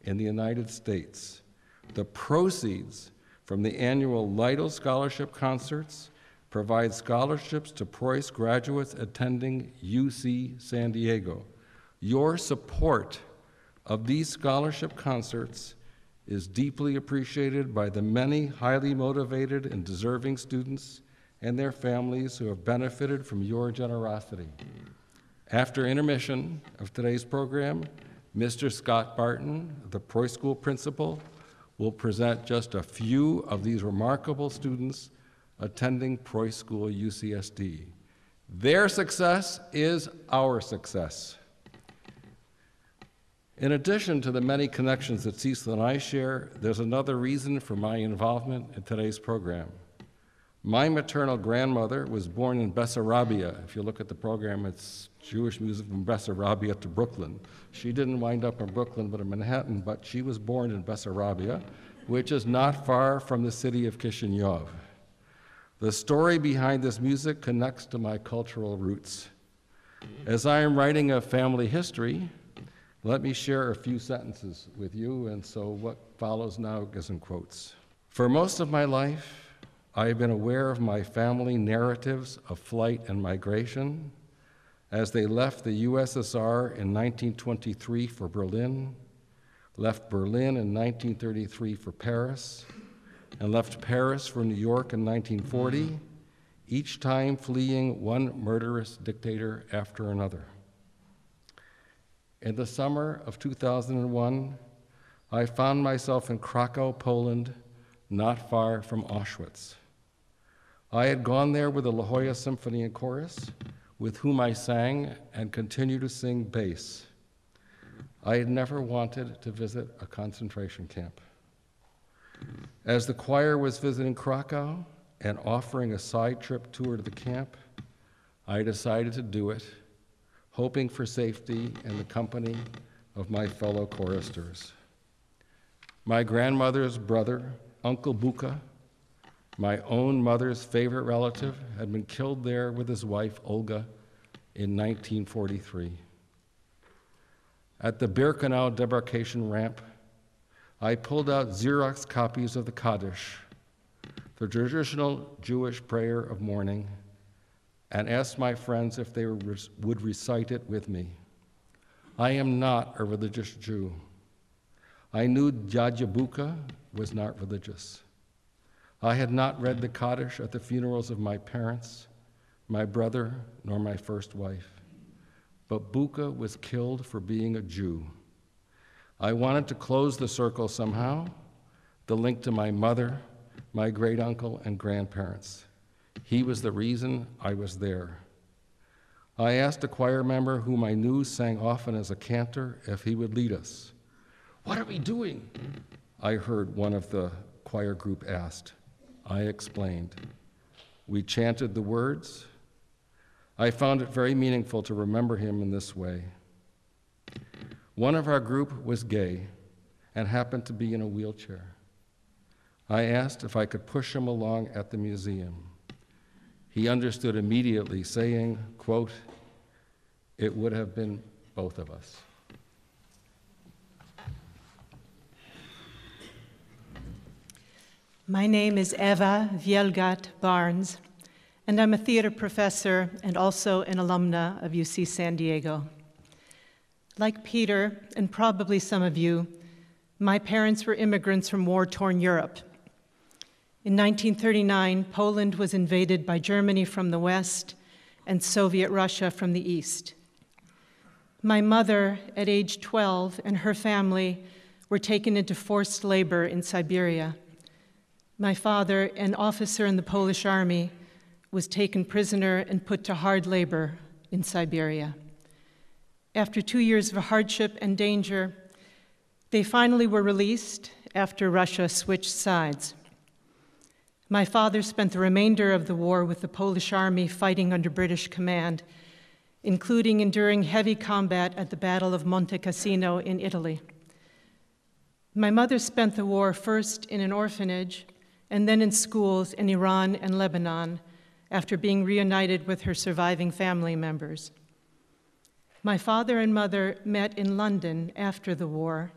in the United States. The proceeds from the annual Lytle Scholarship Concerts provide scholarships to Preuss graduates attending UC San Diego. Your support of these scholarship concerts is deeply appreciated by the many highly motivated and deserving students and their families who have benefited from your generosity. After intermission of today's program, Mr. Scott Barton, the Preuss School principal, will present just a few of these remarkable students attending Preuss School UCSD. Their success is our success. In addition to the many connections that Cecil and I share, there's another reason for my involvement in today's program. My maternal grandmother was born in Bessarabia. If you look at the program, it's Jewish music from Bessarabia to Brooklyn. She didn't wind up in Brooklyn but in Manhattan, but she was born in Bessarabia, which is not far from the city of Kishinev. The story behind this music connects to my cultural roots. As I am writing a family history, let me share a few sentences with you, and so what follows now is in quotes. For most of my life, I have been aware of my family narratives of flight and migration as they left the USSR in 1923 for Berlin, left Berlin in 1933 for Paris, and left Paris for New York in 1940, each time fleeing one murderous dictator after another. In the summer of 2001, I found myself in Krakow, Poland, not far from Auschwitz. I had gone there with the La Jolla Symphony and Chorus, with whom I sang and continue to sing bass. I had never wanted to visit a concentration camp. As the choir was visiting Krakow and offering a side trip tour to the camp, I decided to do it, hoping for safety and the company of my fellow choristers. My grandmother's brother, Uncle Buka, my own mother's favorite relative, had been killed there with his wife, Olga, in 1943. At the Birkenau debarkation ramp, I pulled out Xerox copies of the Kaddish, the traditional Jewish prayer of mourning, and asked my friends if they would recite it with me. I am not a religious Jew. I knew Dядя Buka was not religious. I had not read the Kaddish at the funerals of my parents, my brother, nor my first wife. But Buka was killed for being a Jew. I wanted to close the circle somehow, the link to my mother, my great uncle, and grandparents. He was the reason I was there. I asked a choir member whom I knew sang often as a cantor if he would lead us. "What are we doing?" I heard one of the choir group asked. I explained. We chanted the words. I found it very meaningful to remember him in this way. One of our group was gay and happened to be in a wheelchair. I asked if I could push him along at the museum. He understood immediately, saying, quote, "It would have been both of us." My name is Eva Vielgat Barnes, and I'm a theater professor and also an alumna of UC San Diego. Like Peter, and probably some of you, my parents were immigrants from war-torn Europe. In 1939, Poland was invaded by Germany from the west and Soviet Russia from the east. My mother, at age 12, and her family were taken into forced labor in Siberia. My father, an officer in the Polish army, was taken prisoner and put to hard labor in Siberia. After 2 years of hardship and danger, they finally were released after Russia switched sides. My father spent the remainder of the war with the Polish army fighting under British command, including enduring heavy combat at the Battle of Monte Cassino in Italy. My mother spent the war first in an orphanage and then in schools in Iran and Lebanon after being reunited with her surviving family members. My father and mother met in London after the war